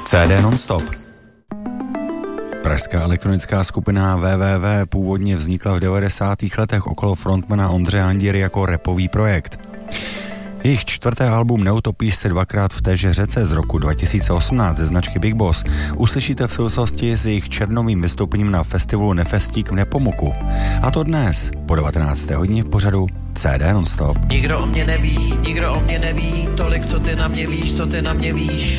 CD non-stop. Pražská elektronická skupina www původně vznikla v 90. letech okolo frontmana Ondřeje Andíry jako rapový projekt. Jejich čtvrté album Neutopíš se dvakrát v téže řece z roku 2018 ze značky Big Boss uslyšíte v souvislosti s jejich červnovým vystoupením na festivalu Nefestík v Nepomuku. A to dnes po 19. hodině v pořadu CD non-stop. Nikdo o mě neví, tolik, co ty na mě víš,